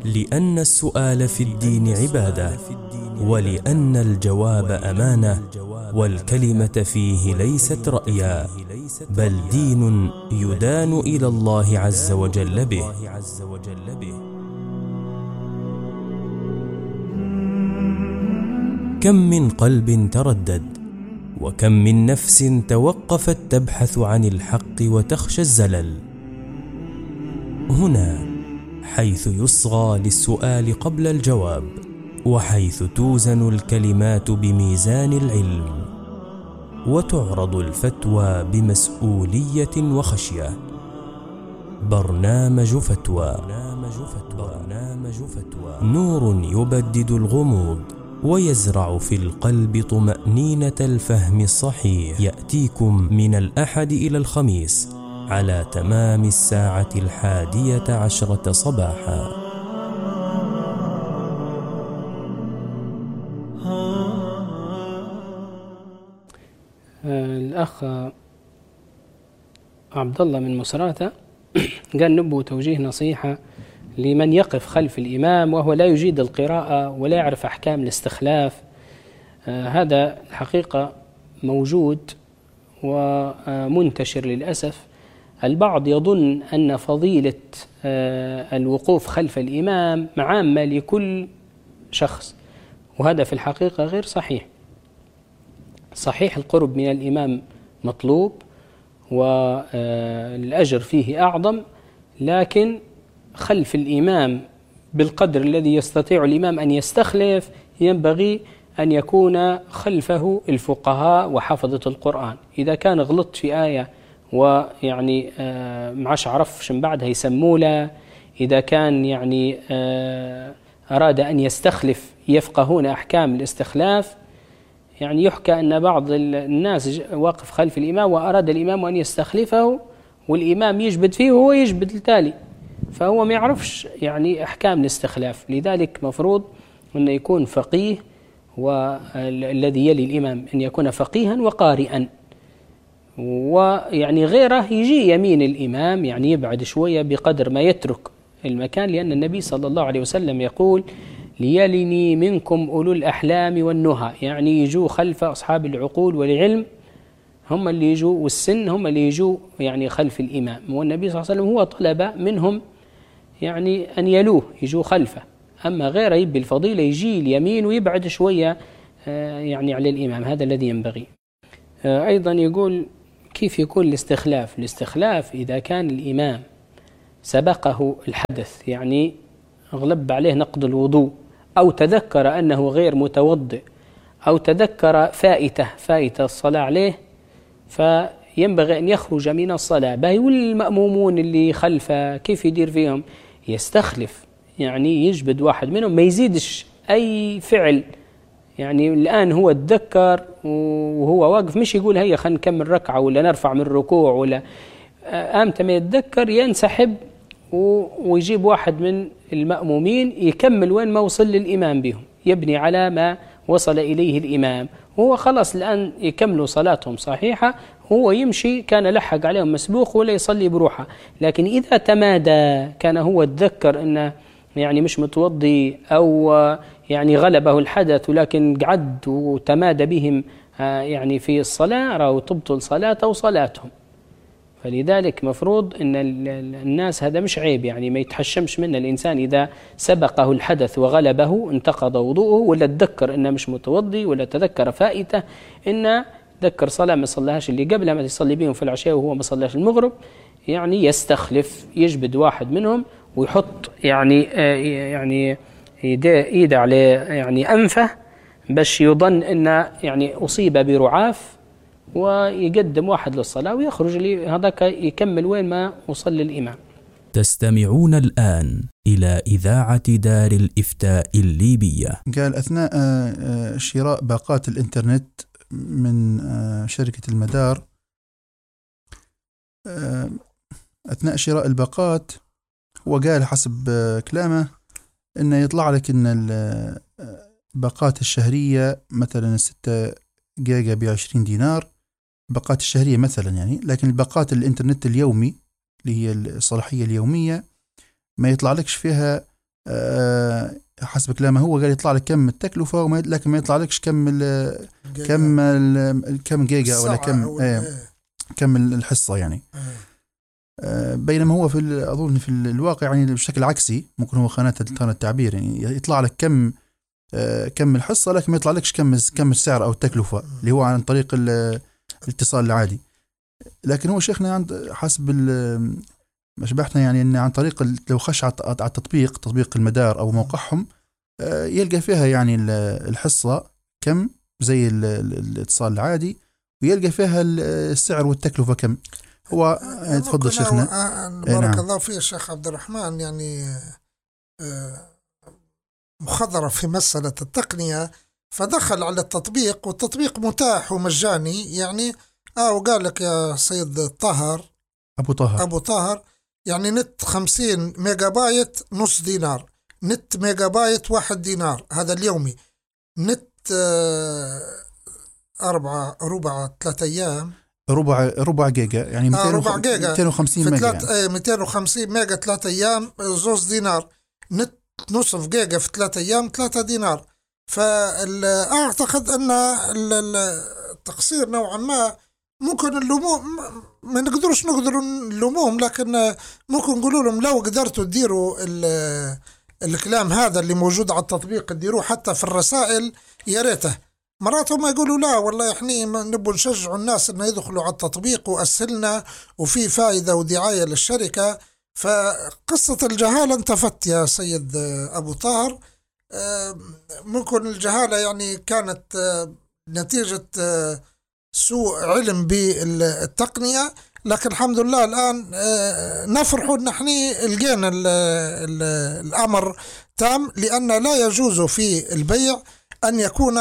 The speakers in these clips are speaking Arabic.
لأن السؤال في الدين عبادة، ولأن الجواب أمانة، والكلمة فيه ليست رأيا، بل دين يدان إلى الله عز وجل به. كم من قلب تردد، وكم من نفس توقفت تبحث عن الحق وتخشى الزلل. هنا حيث يصغى للسؤال قبل الجواب، وحيث توزن الكلمات بميزان العلم، وتعرض الفتوى بمسؤولية وخشية. برنامج فتوى، نور يبدد الغموض ويزرع في القلب طمأنينة الفهم الصحيح. يأتيكم من الأحد إلى الخميس على تمام 11:10 صباحا. الأخ عبد الله من مصراتة قال نبو توجيه نصيحة لمن يقف خلف الإمام وهو لا يجيد القراءة ولا يعرف أحكام الاستخلاف. هذا الحقيقة موجود ومنتشر للأسف. البعض يظن أن فضيلة الوقوف خلف الإمام عامة لكل شخص، وهذا في الحقيقة غير صحيح. صحيح القرب من الإمام مطلوب والأجر فيه أعظم، لكن خلف الإمام بالقدر الذي يستطيع الإمام أن يستخلف ينبغي أن يكون خلفه الفقهاء وحفظة القرآن. إذا كان غلط في آية ويعني معش عرفش من بعدها يسموله، إذا كان يعني أراد أن يستخلف يفقهون أحكام الاستخلاف، يعني يحكى أن بعض الناس واقف خلف الإمام وأراد الإمام أن يستخلفه والإمام يجبد فيه وهو يجبد التالي، فهو ما يعرفش يعني أحكام الاستخلاف. لذلك مفروض أن يكون فقيه، والذي يلي الإمام أن يكون فقيها وقارئا، ويعني غيره يجي يمين الإمام يعني يبعد شوية بقدر ما يترك المكان، لأن النبي صلى الله عليه وسلم يقول ليلني منكم أولو الأحلام والنهى، يعني يجوا خلف أصحاب العقول والعلم، هم اللي يجوا والسن هم اللي يجوا يعني خلف الإمام. والنبي صلى الله عليه وسلم هو طلب منهم يعني أن يلوه يجوا خلفه، أما غيره يبي الفضيلة يجي اليمين ويبعد شوية يعني على الإمام، هذا الذي ينبغي. أيضا يقول كيف يكون الاستخلاف؟ الاستخلاف إذا كان الإمام سبقه الحدث، يعني غلب عليه نقض الوضوء، أو تذكر أنه غير متوضئ، أو تذكر فائتة الصلاة عليه، فينبغي أن يخرج من الصلاة. باهي والمأمومون اللي خلفه كيف يدير فيهم؟ يستخلف، يعني يجبد واحد منهم ما يزيدش أي فعل. يعني الآن هو تذكر وهو واقف، مش يقول هيا خلينا نكمل ركعة ولا نرفع من الركوع، ولا أمتى ما يتذكر ينسحب ويجيب واحد من المأمومين يكمل وين ما وصل للإمام بهم، يبني على ما وصل إليه الإمام، وهو خلص الآن يكملوا صلاتهم صحيحة، هو يمشي كان لحق عليهم مسبوق ولا يصلي بروحه. لكن إذا تمادى كان هو تذكر أنه يعني مش متوضي، أو يعني غلبه الحدث ولكن قعد وتمادى بهم يعني في الصلاة، رأوا تبطل صلاته وصلاتهم. فلذلك مفروض أن الناس هذا مش عيب، يعني ما يتحشمش منه الإنسان إذا سبقه الحدث وغلبه انتقض وضوءه، ولا تذكر أنه مش متوضي، ولا تذكر فائته، إنه تذكر صلاة ما صلاهاش اللي قبلها، ما يصلي بهم في العشاء وهو ما صلاش المغرب، يعني يستخلف، يجبد واحد منهم ويحط يعني يد على يعني أنفه باش يظن أنه يعني أصيب برعاف، ويقدم واحد للصلاة ويخرج لي هذاك يكمل وين ما وصل للإمام. تستمعون الآن إلى إذاعة دار الإفتاء الليبية. قال أثناء شراء باقات الإنترنت من شركة المدار، أثناء شراء الباقات هو قال حسب كلامه إنه يطلع لك إن الباقات الشهرية مثلا 6 جيجا ب20 دينار، الباقات الشهرية مثلا يعني، لكن الباقات الإنترنت اليومي اللي هي الصلاحية اليومية ما يطلع لكش فيها حسب كلامه هو قال يطلع لك كم التكلفة لكن ما يطلع لكش كم جيجا ولا كم الحصة يعني. بينما هو أظن في الواقع يعني بشكل عكسي، ممكن هو خانة التعبير يعني يطلع لك كم الحصة لكن ما يطلع لكش كم السعر أو التكلفة اللي هو عن طريق الاتصال العادي. لكن هو شيخنا عند حسب ما شبحنا يعني إن عن طريق لو خش على التطبيق، تطبيق المدار أو موقعهم، يلقى فيها يعني الحصة كم زي الاتصال العادي، ويلقى فيها السعر والتكلفة كم. هو تفضل شيخنا. بارك الله فيك شيخ عبد الرحمن. يعني مخضرة في مسألة التقنية، فدخل على التطبيق والتطبيق متاح ومجاني يعني. وقال لك يا سيد طاهر أبو طاهر يعني نت 50 ميجا بايت نص دينار، نت ميجا بايت 1 دينار، هذا اليومي. نت 3 أيام ربع جيجا يعني 250 ميجا يعني. 250 ميجا 3 أيام 2 دينار. نت نصف جيجا في 3 أيام 3 دينار. فأعتقد أن التقصير نوعا ما ممكن اللوموم، ما نقدر اللوموم، لكن ممكن نقولوا لهم لو قدرتوا تديروا الكلام هذا اللي موجود على التطبيق تديروه حتى في الرسائل يا ريته. مرات هم يقولوا لا والله احنا نبغى نشجعوا الناس انه يدخلوا على التطبيق واسهلنا وفي فائدة ودعاية للشركة. فقصة الجهالة انتفت يا سيد أبو طاهر. ممكن الجهالة يعني كانت نتيجة سوء علم بالتقنية، لكن الحمد لله الآن نفرح ان احنا لقينا الأمر تام، لأن لا يجوز في البيع أن يكون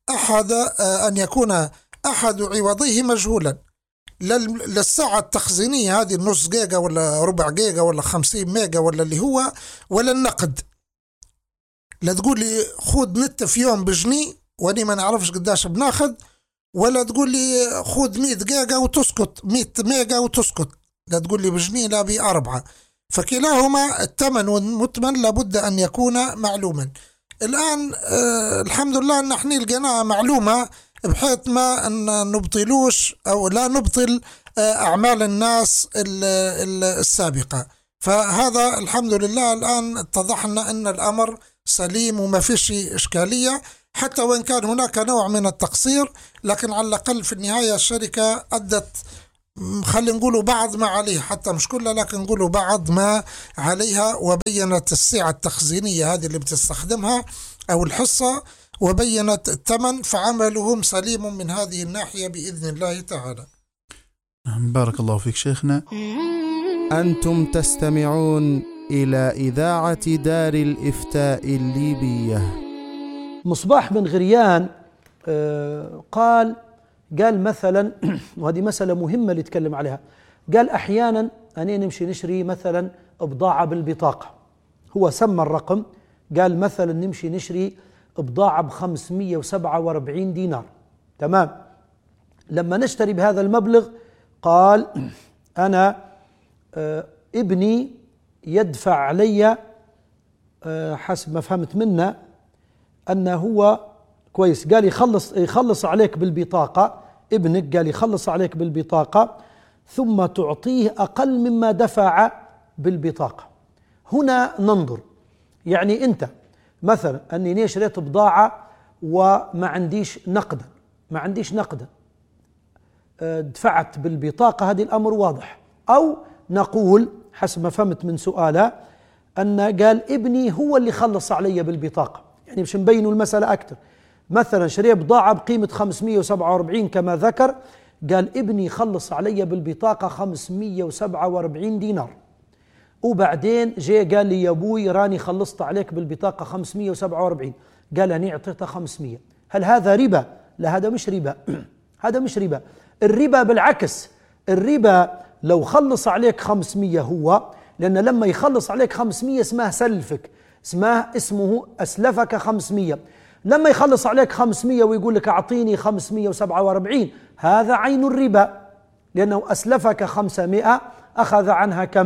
أحد عوضيه مجهولا. للساعة التخزينية هذه النص جيجا ولا ربع جيجا ولا 50 ميجا ولا اللي هو، ولا النقد. لا تقول لي خود نت في يوم بجنيه واني ما نعرفش قداش بناخد، ولا تقول لي خود 100 جيجا وتسكت، 100 ميجا وتسكت. لا تقول لي بجنيه لا ب4. فكلاهما الثمن والمثمن لابد أن يكون معلوما. الآن الحمد لله أن احنا لقيناها معلومة بحيث ما نبطلوش أو لا نبطل أعمال الناس السابقة. فهذا الحمد لله الآن اتضح لنا أن الأمر سليم وما فيش إشكالية، حتى وإن كان هناك نوع من التقصير، لكن على الأقل في النهاية الشركة أدت خلي نقولوا بعض ما عليه، حتى مش كلها لكن نقولوا بعض ما عليها، وبينت السعة التخزينية هذه اللي بتستخدمها أو الحصة، وبينت الثمن، فعملهم سليم من هذه الناحية بإذن الله تعالى. بارك الله فيك شيخنا. أنتم تستمعون إلى إذاعة دار الإفتاء الليبية. مصباح بن غريان قال مثلا، وهذه مسألة مهمة اللي يتكلم عليها، قال أحيانا أنا نمشي نشري مثلا بضاعة بالبطاقة، هو سمى الرقم، قال مثلا نمشي نشري بضاعة ب547 دينار، تمام. لما نشتري بهذا المبلغ قال أنا ابني يدفع علي، حسب ما فهمت منه أنه هو كويس، قال يخلص عليك بالبطاقة، ابنك قال يخلص عليك بالبطاقة ثم تعطيه أقل مما دفع بالبطاقة. هنا ننظر، يعني أنت مثلا أني شريت بضاعة وما عنديش نقدا، دفعت بالبطاقة، هذه الأمر واضح. أو نقول حسب ما فهمت من سؤاله أن قال ابني هو اللي خلص علي بالبطاقة، يعني مش نبينوا المسألة أكثر. مثلا شري بضاعة بقيمة 547 كما ذكر، قال ابني خلص علي بالبطاقة 547 دينار، وبعدين جاء قال لي يا أبوي راني خلصت عليك بالبطاقة 547، قال أنا أعطيته 500. هل هذا ربا؟ لا، هذا مش ربا. هذا مش ربا. الربا بالعكس، الربا لو خلص عليك 500 هو، لأن لما يخلص عليك 500 اسمه سلفك، اسمه أسلفك 500. لما يخلص عليك 500 ويقول لك أعطيني 547، هذا عين الربا، لأنه أسلفك 500 أخذ عنها كم؟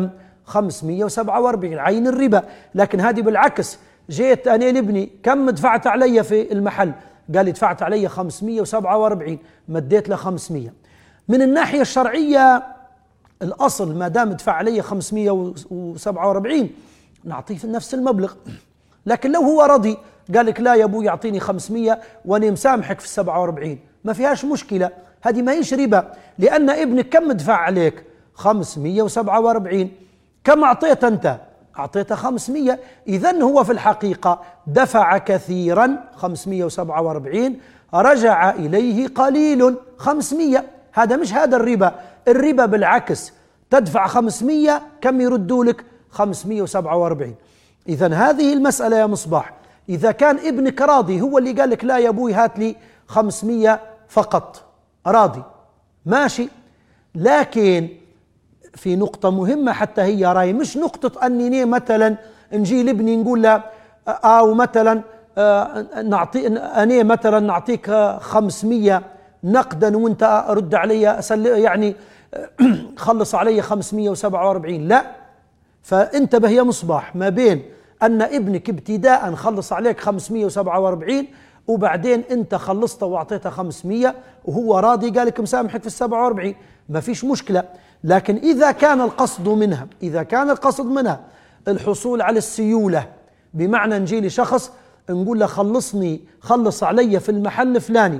547 عين الربا. لكن هذه بالعكس، جيت أنا لابني كم دفعت علي في المحل؟ قال لي دفعت علي 547، مديت له 500. من الناحية الشرعية الأصل ما دام دفع علي 547 نعطيه في نفس المبلغ. لكن لو هو رضي قال لك لا يا أبو يعطيني 500 وأنا مسامحك في 47، ما فيهاش مشكلة، هذه ما هيش ربا، لأن ابنك كم دفع عليك؟ 547. كم أعطيت أنت؟ أعطيته 500. إذن هو في الحقيقة دفع كثيرا 547، رجع إليه قليل 500. هذا مش هذا الربا. الربا بالعكس، تدفع 500 كم يردوا لك؟ 547. إذن هذه المسألة يا مصباح، إذا كان ابنك راضي، هو اللي قال لك لا يا أبوي هات لي 500 فقط، راضي ماشي. لكن في نقطة مهمة حتى هي راي، مش نقطة أني مثلا نجي لابني نقول له أو مثلا أنا مثلا نعطيك 500 نقدا وانت رد علي يعني خلص علي 547. لا، فانتبه يا مصباح ما بين أن ابنك ابتداء خلص عليك 547 وبعدين انت خلصته واعطيته 500 وهو راضي قال لك مسامحك في 47، ما فيش مشكلة. لكن إذا كان القصد منها الحصول على السيولة، بمعنى نجي لي شخص نقول له خلص علي في المحل فلاني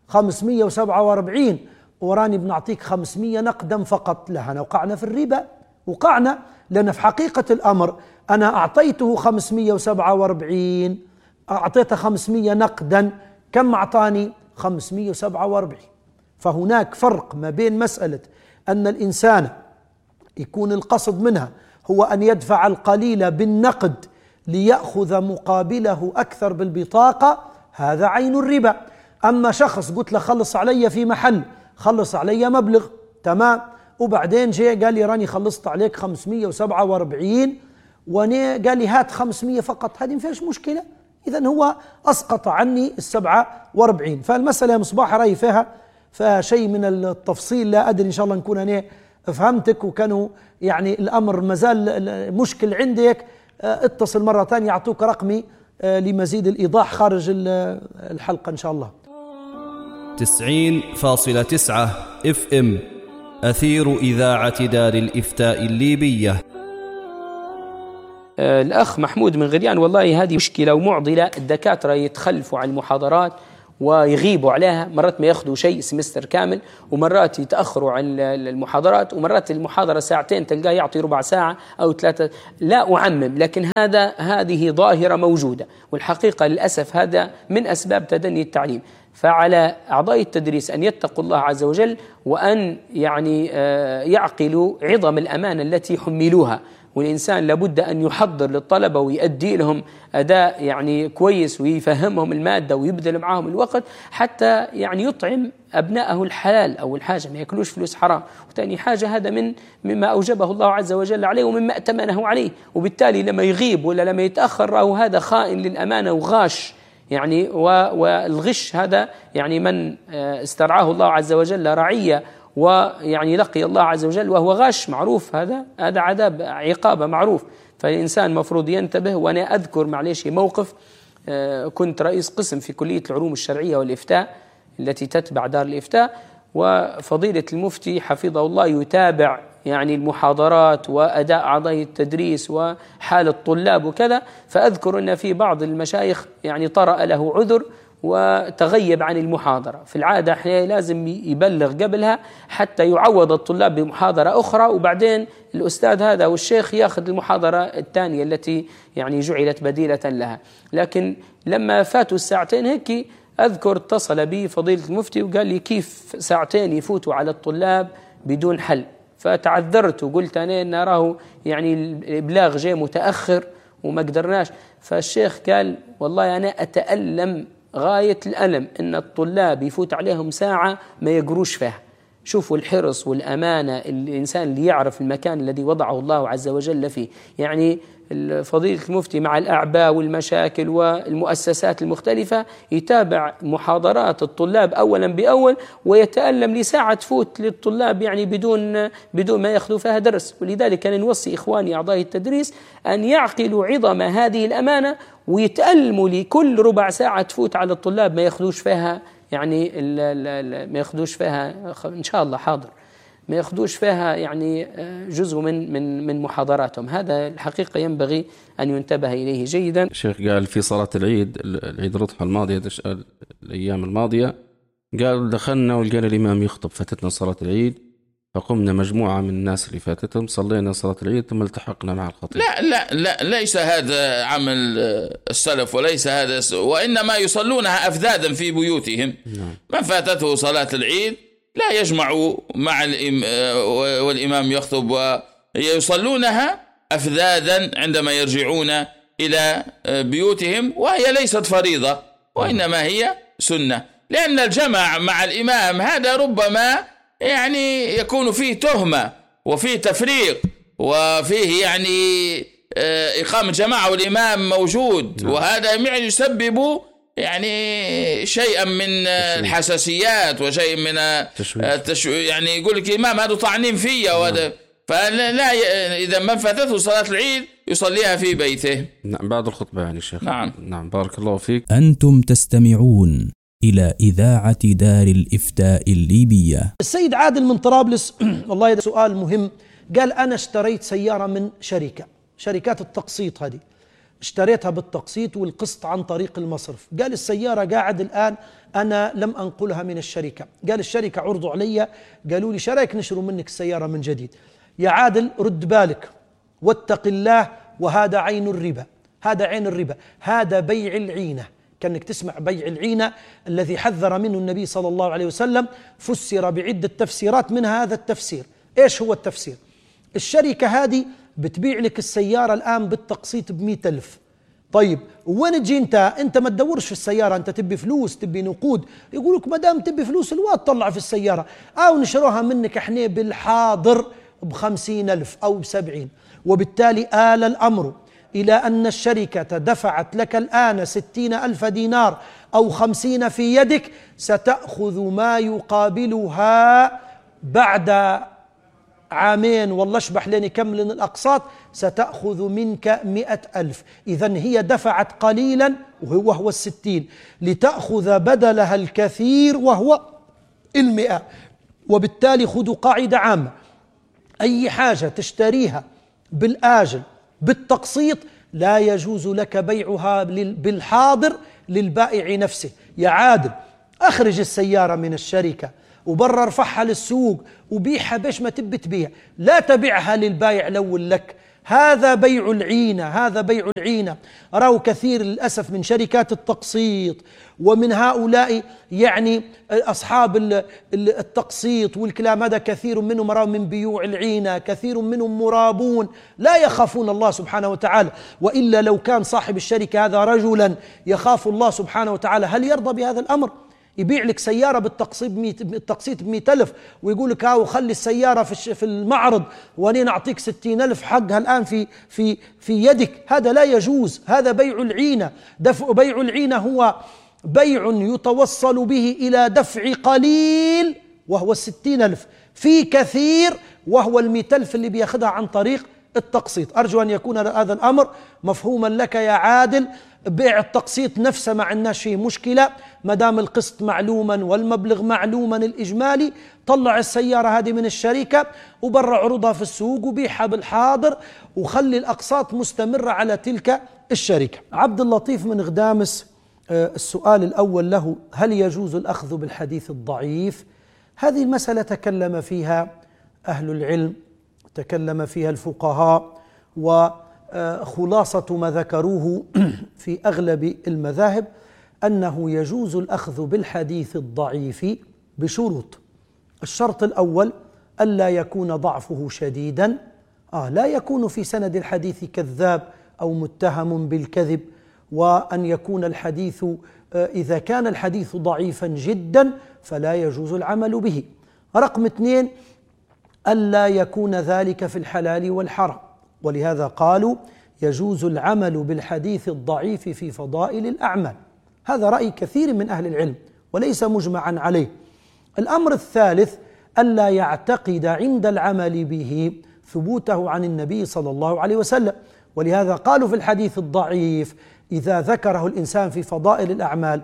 547 وراني بنعطيك 500 نقدا فقط، لهنا وقعنا في الربا، وقعنا. لأن في حقيقة الأمر أنا أعطيته 547، أعطيته 500 نقدا، كم أعطاني؟ 547. فهناك فرق ما بين مسألة أن الإنسان يكون القصد منها هو أن يدفع القليل بالنقد ليأخذ مقابله أكثر بالبطاقة، هذا عين الربا. أما شخص قلت له خلص علي في محل، خلص علي مبلغ تمام، وبعدين جاء قال لي راني خلصت عليك 547 وانا قال لي هات 500 فقط، هذه ما فيهاش مشكلة. إذن هو أسقط عني 47. فالمسألة يا مصباح رأي فيها فشيء من التفصيل، لا أدري إن شاء الله نكون أنا فهمتك وكانوا يعني الأمر مازال مشكل عندك. اتصل مرة ثانية يعطوك رقمي لمزيد الإيضاح خارج الحلقة إن شاء الله. 90.9 FM أثير إذاعة دار الإفتاء الليبية. الأخ محمود من غريان، والله هذه مشكلة ومعضلة. الدكاترة يتخلفوا عن المحاضرات ويغيبوا عليها، مرات ما ياخذوا شيء سمستر كامل، ومرات يتأخروا عن المحاضرات، ومرات المحاضرة ساعتين تلقاه يعطي ربع ساعة أو 3. لا أعمم، لكن هذه ظاهرة موجودة، والحقيقة للأسف هذا من أسباب تدني التعليم. فعلى أعضاء التدريس أن يتقوا الله عز وجل، وأن يعني يعقلوا عظم الأمانة التي حملوها. والإنسان لابد أن يحضر للطلبة ويؤدي لهم أداء يعني كويس، ويفهمهم المادة ويبذل معهم الوقت حتى يعني يطعم أبنائه الحلال. أول حاجة ما يأكلوش فلوس حرام، وثاني حاجة هذا مما أوجبه الله عز وجل عليه ومما أتمنه عليه. وبالتالي لما يغيب ولا لما يتأخر راهو هذا خائن للأمانة وغاش يعني. والغش هذا يعني من استرعاه الله عز وجل رعية ويعني لقي الله عز وجل وهو غاش، معروف هذا عذاب عقابه معروف. فالإنسان مفروض ينتبه. وأنا أذكر معليش موقف، كنت رئيس قسم في كلية العلوم الشرعية والإفتاء التي تتبع دار الإفتاء، وفضيلة المفتي حفظه الله يتابع يعني المحاضرات وأداء أعضاء التدريس وحال الطلاب وكذا. فأذكر أن في بعض المشايخ يعني طرأ له عذر وتغيب عن المحاضرة. في العادة احنا لازم يبلغ قبلها حتى يعوض الطلاب بمحاضرة أخرى، وبعدين الأستاذ هذا والشيخ ياخذ المحاضرة الثانية التي يعني جعلت بديلة لها. لكن لما فاتوا الساعتين هيك أذكر اتصل بي فضيلة المفتي وقال لي كيف ساعتين يفوتوا على الطلاب بدون حل. فتعذرت وقلت أنا نراه يعني الإبلاغ جاء متأخر وما قدرناش. فالشيخ قال والله أنا أتألم غاية الألم إن الطلاب يفوت عليهم ساعة ما يقروش فيها. شوفوا الحرص والأمانة، الإنسان اللي يعرف المكان الذي وضعه الله عز وجل فيه. يعني فضيلة المفتي مع الأعباء والمشاكل والمؤسسات المختلفة يتابع محاضرات الطلاب أولا بأول، ويتألم لساعة تفوت للطلاب يعني بدون ما يأخذوا فيها درس. ولذلك كان نوصي إخواني أعضاء التدريس أن يعقلوا عظم هذه الأمانة ويتألموا لكل ربع ساعة تفوت على الطلاب ما يأخذوش فيها، يعني ما يأخذوش فيها إن شاء الله حاضر، ما يأخذوش فيها يعني جزء من محاضراتهم. هذا الحقيقة ينبغي أن ينتبه إليه جيدا. الشيخ قال في صلاة العيد الأضحى الماضية الأيام الماضية، قال دخلنا ولقينا الإمام يخطب، فاتتنا صلاة العيد فقمنا مجموعة من الناس اللي فاتتهم صلينا صلاة العيد ثم التحقنا مع الخطيب. لا ليس هذا عمل السلف وليس هذا، وإنما يصلونها أفذاذا في بيوتهم. من فاتته صلاة العيد لا يجمع مع والإمام يخطب، ويصلونها أفذاذا عندما يرجعون إلى بيوتهم، وهي ليست فريضة وإنما هي سنة، لأن الجمع مع الإمام هذا ربما يعني يكون فيه تهمة وفيه تفريق وفيه يعني إقامة جماعة والإمام موجود، وهذا يعني يسبب يعني شيئا من الحساسيات وشيء من يعني يقول لك الإمام هذا طعنين فيا وهذا، فلا إذا من فاتته صلاة العيد يصليها في بيته. نعم بعد الخطبة يعني شيخ. نعم بارك الله فيك. أنتم تستمعون إلى إذاعة دار الإفتاء الليبية. السيد عادل من طرابلس والله هذا سؤال مهم. قال أنا اشتريت سيارة من شركات التقسيط، هذه اشتريتها بالتقسيط والقسط عن طريق المصرف. قال السيارة قاعد الآن أنا لم أنقلها من الشركة. قال الشركة عرضوا علي قالوا لي شرايك نشروا منك السيارة من جديد. يا عادل رد بالك واتق الله، وهذا عين الربا، هذا عين الربا، هذا بيع العينة. كأنك تسمع بيع العينة الذي حذر منه النبي صلى الله عليه وسلم، فسر بعدة تفسيرات منها هذا التفسير. إيش هو التفسير؟ الشركة هذه بتبيع لك السيارة الآن بالتقسيط ب100,000. طيب وين تجي أنت ما تدورش في السيارة، أنت تبي فلوس تبي نقود. يقولك ما دام تبي فلوس الوقت طلع في السيارة، أو نشروها منك احنا بالحاضر ب50,000 أو ب70. وبالتالي آل الأمر إلى أن الشركة دفعت لك الآن 60,000 دينار أو 50 في يدك، ستأخذ ما يقابلها بعد عامين والله اشبح لين يكمل الأقساط، ستأخذ منك 100,000. إذن هي دفعت قليلا وهو 60 لتأخذ بدلها الكثير وهو 100. وبالتالي خذوا قاعدة عامة، أي حاجة تشتريها بالآجل بالتقسيط لا يجوز لك بيعها بالحاضر للبائع نفسه. يا عادل أخرج السيارة من الشركة وبرر ارفعها للسوق وبيعها باش ما تبي تبيع، لا تبيعها للبائع الأول لك. هذا بيع العينة، هذا بيع العينة. رأوا كثير للأسف من شركات التقسيط ومن هؤلاء يعني أصحاب التقسيط والكلام هذا، كثير منهم رأوا من بيوع العينة، كثير منهم مرابون لا يخافون الله سبحانه وتعالى. وإلا لو كان صاحب الشركة هذا رجلا يخاف الله سبحانه وتعالى هل يرضى بهذا الأمر؟ يبيع لك سيارة بالتقسيط ب100,000 ويقول لك خلي السيارة في المعرض وأنا نعطيك 60,000 حقها الآن في يدك. هذا لا يجوز، هذا بيع العينة. بيع العينة هو بيع يتوصل به إلى دفع قليل وهو 60,000 في كثير وهو 100,000 اللي بياخدها عن طريق التقسيط. أرجو أن يكون هذا الأمر مفهوما لك يا عادل. بيع التقسيط نفسه ما عندناش فيه مشكلة ما دام القسط معلوما والمبلغ معلوما الإجمالي. طلع السيارة هذه من الشركة وبرع عروضها في السوق وبيعها بالحاضر وخلي الأقساط مستمرة على تلك الشركة. عبد اللطيف من غدامس السؤال الأول له: هل يجوز الأخذ بالحديث الضعيف؟ هذه المسألة تكلم فيها أهل العلم، تكلم فيها الفقهاء، وخلاصة ما ذكروه في أغلب المذاهب أنه يجوز الأخذ بالحديث الضعيف بشروط. الشرط الأول ألا يكون ضعفه شديدا، لا يكون في سند الحديث كذاب أو متهم بالكذب، وأن يكون الحديث إذا كان الحديث ضعيفا جدا فلا يجوز العمل به. رقم 2 ألا يكون ذلك في الحلال والحرام، ولهذا قالوا يجوز العمل بالحديث الضعيف في فضائل الأعمال. هذا رأي كثير من أهل العلم وليس مجمعا عليه. الأمر الثالث ألا يعتقد عند العمل به ثبوته عن النبي صلى الله عليه وسلم، ولهذا قالوا في الحديث الضعيف إذا ذكره الإنسان في فضائل الأعمال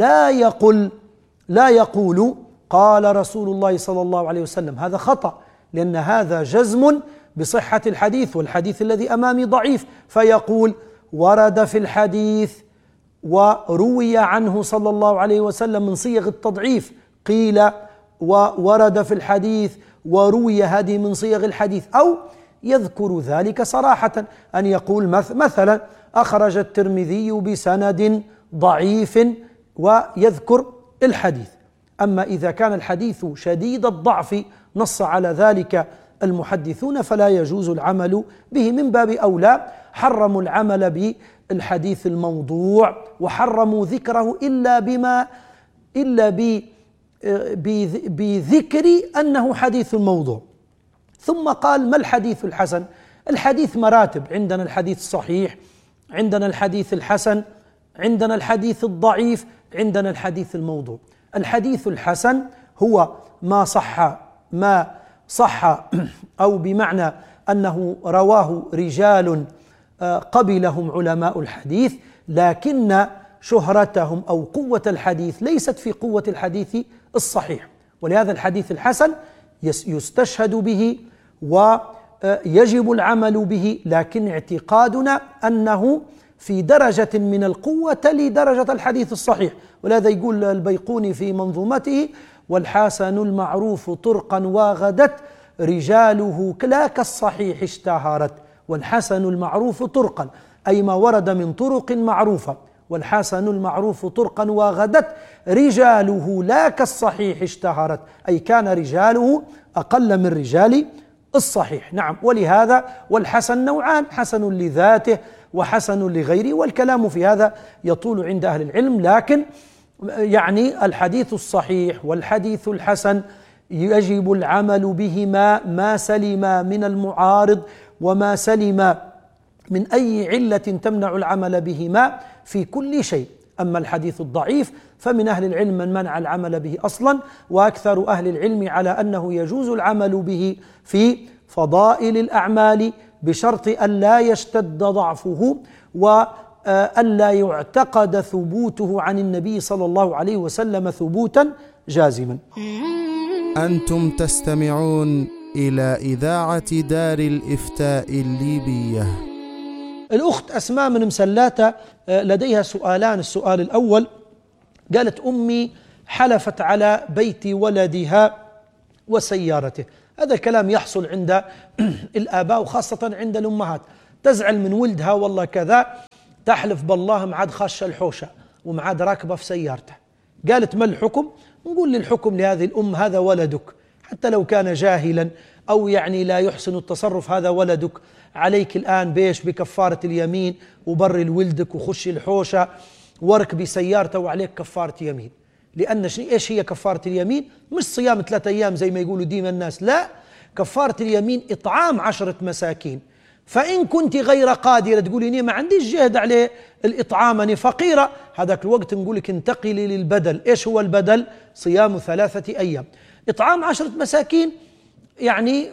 لا يقول قال رسول الله صلى الله عليه وسلم، هذا خطأ، لأن هذا جزم بصحة الحديث، والحديث الذي أمامي ضعيف، فيقول ورد في الحديث وروي عنه صلى الله عليه وسلم من صيغ التضعيف، قيل وورد في الحديث وروي، هذه من صيغ الحديث، أو يذكر ذلك صراحة، أن يقول مثلا أخرج الترمذي بسند ضعيف ويذكر الحديث. أما إذا كان الحديث شديد الضعف نص على ذلك المحدثون فلا يجوز العمل به. من باب أولى حرموا العمل بالحديث الموضوع، وحرموا ذكره إلا بذكر أنه حديث موضوع. ثم قال ما الحديث الحسن؟ الحديث مراتب، عندنا الحديث الصحيح، عندنا الحديث الحسن، عندنا الحديث الضعيف، عندنا الحديث الموضوع. الحديث الحسن هو ما صح أو بمعنى أنه رواه رجال قبلهم علماء الحديث، لكن شهرتهم أو قوة الحديث ليست في قوة الحديث الصحيح، ولهذا الحديث الحسن يستشهد به ويجب العمل به، لكن اعتقادنا أنه في درجة من القوة لدرجة الحديث الصحيح. ولهذا يقول البيقوني في منظومته والحسن المعروف طرقا وغدت رجاله لا كالصحيح اشتهرت. والحسن المعروف طرقا أي ما ورد من طرق معروفة، والحسن المعروف طرقا وغدت رجاله لا كالصحيح اشتهرت، أي كان رجاله أقل من رجال الصحيح. نعم، ولهذا والحسن نوعان، حسن لذاته وحسن لغيره، والكلام في هذا يطول عند أهل العلم، لكن يعني الحديث الصحيح والحديث الحسن يجب العمل بهما ما سلم من المعارض وما سلم من أي علة تمنع العمل بهما في كل شيء. أما الحديث الضعيف فمن أهل العلم من منع العمل به أصلا، وأكثر أهل العلم على أنه يجوز العمل به في فضائل الأعمال بشرط أن لا يشتد ضعفه وأن لا يعتقد ثبوته عن النبي صلى الله عليه وسلم ثبوتا جازما. أنتم تستمعون إلى إذاعة دار الإفتاء الليبية. الأخت أسماء من مسلاتة لديها سؤالان. السؤال الأول قالت أمي حلفت على بيت ولدها وسيارته. هذا الكلام يحصل عند الآباء وخاصة عند الأمهات، تزعل من ولدها والله كذا، تحلف بالله معاد خاش الحوشة ومعاد راكبة في سيارته. قالت ما الحكم؟ نقول للحكم لهذه الأم هذا ولدك، حتى لو كان جاهلا أو يعني لا يحسن التصرف، هذا ولدك، عليك الآن بكفارة اليمين وبر لولدك وخشي الحوشة واركبي سيارته وعليك كفارة يمين. لأن إيش هي كفارة اليمين؟ مش صيام 3 أيام زي ما يقولوا ديما الناس، لا، كفارة اليمين إطعام 10 مساكين. فإن كنت غير قادرة تقولي إني ما عنديش جهد عليه الإطعام، أنا فقيرة، هذاك الوقت نقولك انتقلي للبدل. إيش هو البدل؟ صيام 3 أيام، إطعام 10 مساكين يعني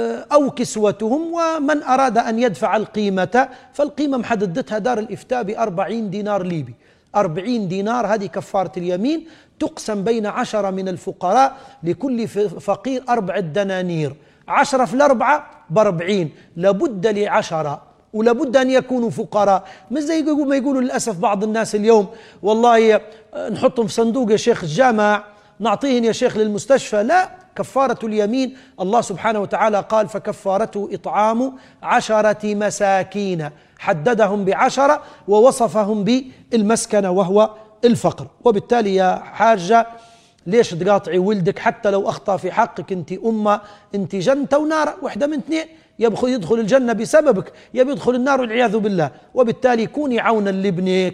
أو كسوتهم، ومن أراد أن يدفع القيمة فالقيمة محددتها دار الإفتاء ب40 دينار ليبي. 40 دينار هذه كفارة اليمين، تقسم بين 10 من الفقراء، لكل فقير 4 دنانير، 10 في 4 ب40، لابد ل10 ولابد أن يكونوا فقراء. مش زي ما يقولوا للأسف بعض الناس اليوم والله نحطهم في صندوق يا شيخ الجامع، نعطيهن يا شيخ للمستشفى. لا، كفارة اليمين الله سبحانه وتعالى قال فكفارته إطعام 10 مساكين، حددهم ب10 ووصفهم بالمسكنة وهو الفقر. وبالتالي يا حاجة ليش تقاطعي ولدك حتى لو أخطأ في حقك؟ أنت أمة، أنت جنة ونار، واحدة من 2، يدخل الجنة بسببك، يدخل النار والعياذ بالله. وبالتالي كوني عونا لابنك،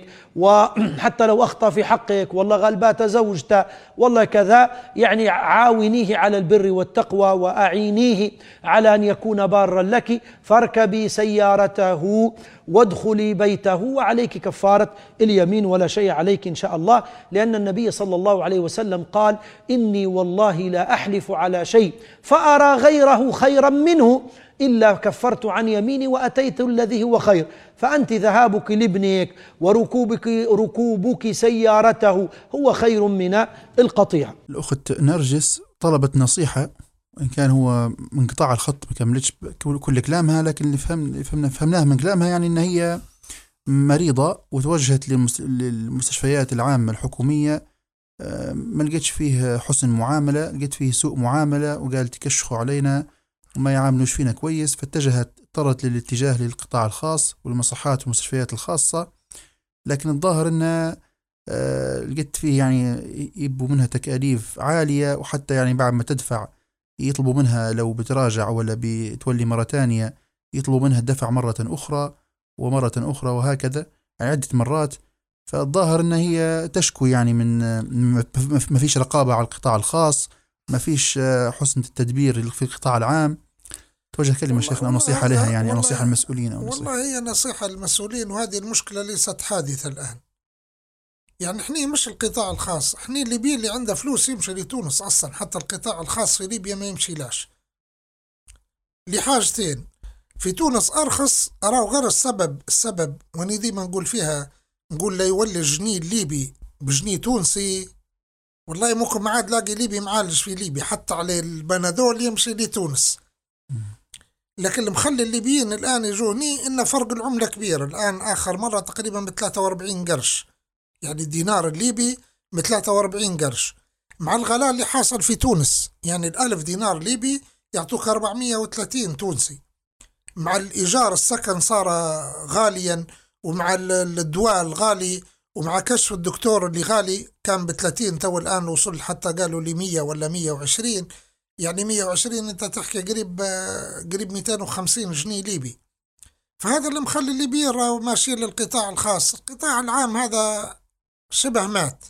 وحتى لو أخطأ في حقك والله غلبات زوجته والله كذا، يعني عاونيه على البر والتقوى وأعينيه على أن يكون بارا لك، فاركبي سيارته وادخلي بيته وعليك كفارة اليمين ولا شيء عليك إن شاء الله، لأن النبي صلى الله عليه وسلم قال: إني والله لا أحلف على شيء فأرى غيره خيرا منه إلا كفرت عن يميني وأتيت الذي هو خير. فأنت ذهابك لابنك وركوبك سيارته هو خير من القطيع. الأخت نرجس طلبت نصيحة، إن كان هو من قطاع الخط ما كملتش كل كلامها، لكن اللي فهمناه من كلامها يعني إن هي مريضة وتوجهت للمستشفيات العامة الحكومية، ما لقيتش فيه حسن معاملة، لقيت فيه سوء معاملة، وقالت يكشخوا علينا وما يعاملوش فينا كويس، اضطرت للاتجاه للقطاع الخاص والمصحات والمستشفيات الخاصة. لكن الظاهر أن لقيت فيه يعني يبوا منها تكاليف عالية، وحتى يعني بعد ما تدفع يطلبوا منها لو بتراجع ولا بتولي مرة تانية يطلبوا منها الدفع مرة أخرى ومرة أخرى وهكذا، يعني عدة مرات. فالظاهر أن هي تشكو يعني من ما فيش رقابة على القطاع الخاص، ما فيش حسن التدبير في القطاع العام. توجه كلمة شيخنا نصيحة لها، يعني نصيحة المسؤولين أو نصيحة. والله هي نصيحة المسؤولين، وهذه المشكلة ليست حادثة الآن. يعني احنا مش القطاع الخاص، احنا الليبيين اللي عنده فلوس يمشي لتونس أصلا، حتى القطاع الخاص في ليبيا ما يمشي لاش لحاجتين. في تونس أرخص، أراه غير السبب واني ديما نقول فيها، نقول لا يولي الجنيه الليبي بجنيه تونسي، والله ممكن ما عاد لاقي ليبي معالج في ليبيا، حتى على البنادول يمشي لتونس. لكن اللي مخلي الليبيين الآن يجوني إن فرق العملة كبير. الآن آخر مرة تقريبا ب43 قرش، يعني الدينار الليبي ب43 قرش، مع الغلاء اللي حاصل في تونس. يعني 1000 دينار ليبي يعطوك 430 تونسي، مع الإيجار السكن صار غاليا، ومع الدواء الغالي، ومع كشف الدكتور اللي غالي، كان ب30 تو الآن وصل حتى قالوا لي 100 ولا 120. يعني 120 انت تحكي قريب 250 جنيه ليبي. فهذا اللي مخلي الليبيين راهو ماشيين للقطاع الخاص. القطاع العام هذا شبه مات،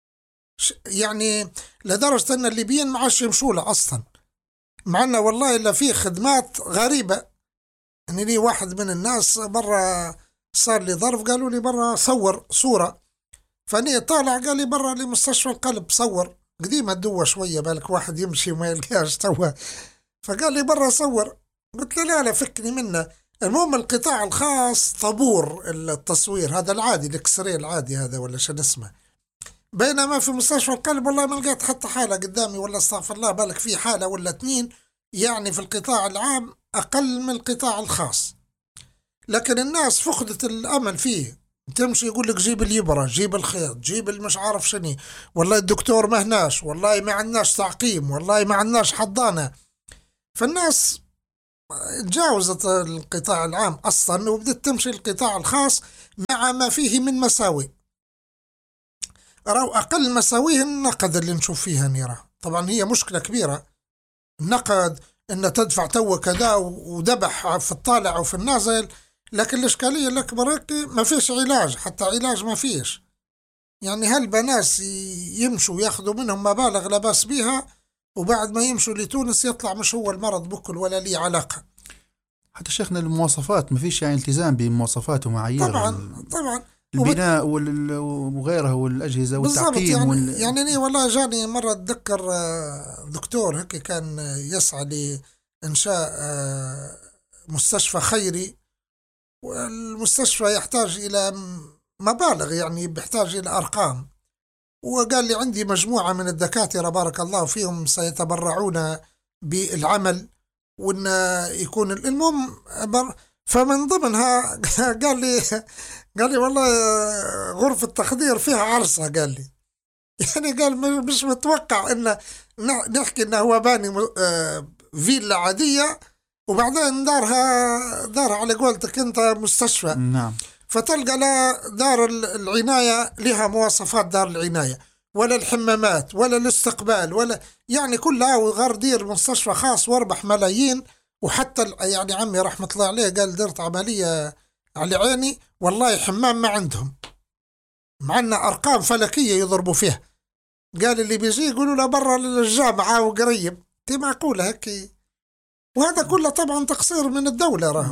يعني لدرجة ان الليبيين ما عادش يمشوا له اصلا، مع انه والله الا فيه خدمات غريبة. يعني لي واحد من الناس برا صار لي ظرف، قالوا لي برا صور صورة، فاني طالع قال لي برا لمستشفى القلب صور، قديمة الدوة شوية بالك واحد يمشي وما يلقاش توا، فقال لي برا صور. قلت له لا فكني منه. المهم القطاع الخاص طابور التصوير هذا العادي، الاكسري العادي هذا ولا شو اسمه، بينما في مستشفى القلب والله ما لقيت حتى حالة قدامي، ولا استغفر الله بالك في حالة ولا 2. يعني في القطاع العام أقل من القطاع الخاص. لكن الناس فقدت الأمل فيه، تمشي يقول لك جيب اليبرة، جيب الخيط، جيب المش عارف شني، والله الدكتور ما هناش، والله ما عندناش تعقيم، والله ما عندناش حضانة. فالناس تجاوزت القطاع العام أصلا وبدت تمشي القطاع الخاص، مع ما فيه من مساوي. راو أقل مساويه النقد اللي نشوف فيها نيرة. طبعا هي مشكلة كبيرة النقد، إن تدفع تو كذا ودبح في الطالع وفي النازل. لكن الإشكالية الأكبر ما فيش علاج، حتى علاج ما فيش. يعني هالبناس يمشوا ياخذوا منهم مبالغ لا باس بها، وبعد ما يمشوا لتونس يطلع مش هو المرض بكل ولا لي علاقة. حتى شيخنا المواصفات ما فيش يعني التزام بمواصفات ومعايير طبعا البناء وغيرها والأجهزة والتعقيم يعني والله جاني مرة أتذكر دكتور هيك كان يسعى لإنشاء مستشفى خيري، والمستشفى يحتاج إلى مبالغ، يعني بيحتاج إلى أرقام. وقال لي عندي مجموعة من الدكاترة بارك الله فيهم سيتبرعون بالعمل، وإن يكون المهم فمن ضمنها قال لي والله غرفة التخدير فيها عرصة. قال لي يعني قال مش متوقع إن نحكي إنه هو باني فيلا عادية وبعدين دارها على قولتك أنت مستشفى. نعم. فتلقى لا دار العناية لها مواصفات دار العناية، ولا الحمامات ولا الاستقبال ولا يعني كلها، وغير دير مستشفى خاص واربح ملايين. وحتى يعني عمي رحمة الله عليه قال درت عملية على عيني والله حمام ما عندهم، معنا أرقام فلكية يضربوا فيها. قال اللي بيجي يقولوا له برا للجامعة وقريب، دي معقولة هيك. وهذا كله طبعا تقصير من الدولة راهو.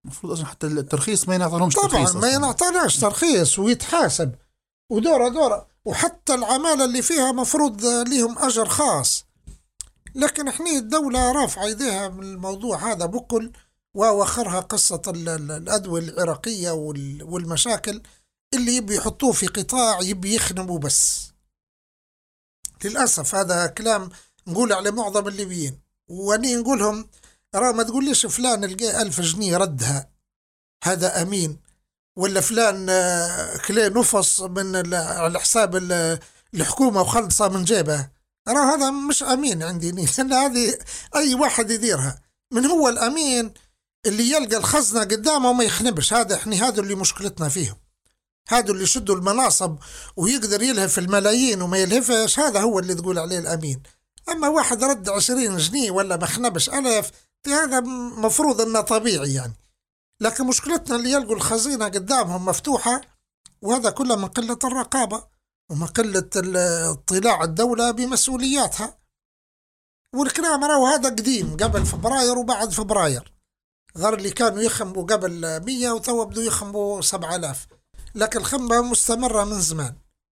المفروض أصلا حتى الترخيص ما ينعطلهمش طبعا ترخيص ما ينعطلهاش ترخيص ويتحاسب ودورة، وحتى العمالة اللي فيها مفروض ليهم أجر خاص. لكن احنا الدولة رافعة يديها من الموضوع هذا بكل، ووخرها قصة الأدوية العراقية والمشاكل اللي يبي يحطوه في قطاع يبي يخنموا بس. للأسف هذا كلام نقول على معظم الليبيين، واني نقولهم ما تقوليش فلان لقى 1000 جنيه ردها هذا أمين، ولا فلان كلي نفص من على حساب الحكومة وخلصها من جيبه، هذا مش أمين عندي، لأن هذه أي واحد يديرها. من هو الأمين؟ اللي يلقى الخزنة قدامه وما يخنبش. هذا اللي مشكلتنا فيهم، هذا اللي يشدوا المناصب ويقدر يلهف الملايين وما يلهفش، هذا هو اللي تقول عليه الأمين. أما واحد رد 20 جنيه ولا ما خنبش 1000، هذا مفروض أنه طبيعي يعني. لكن مشكلتنا اللي يلقوا الخزينة قدامهم مفتوحة، وهذا كله من قلة الرقابة ومن قلة اطلاع الدولة بمسؤولياتها. والكلام هذا قديم قبل فبراير وبعد فبراير، غير اللي كانوا يخنبوا قبل 100 وتوا بدوا يخنبوا 7000، لكن الخنبة مستمرة من زمان.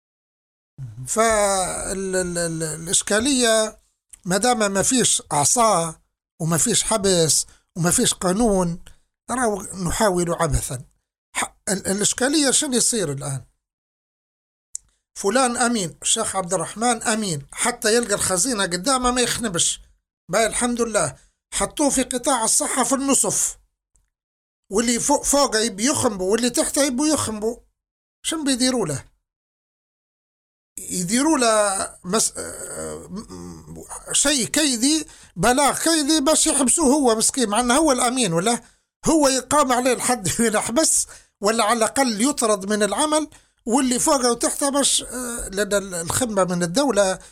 فالإشكالية ما دام ما فيش أعصاء وما فيش حبس وما فيش قانون، نحاول عبثا. الإشكالية شنو يصير الآن؟ فلان أمين، الشيخ عبد الرحمن أمين، حتى يلقى الخزينة قدامه ما يخنبش. باي الحمد لله حطوه في قطاع الصحة في النصف، واللي فوق يبي يخنبوا واللي تحته يبي يخنبوا. شن بيديروا له؟ يديروا له شيء كيدي، بلاغ كيدي باش يحبسوه هو مسكين، مع انه هو الأمين، ولا هو يقام عليه الحد يحبس، ولا على الأقل يطرد من العمل، واللي فوقه وتحته باش لأن الخدمة من الدولة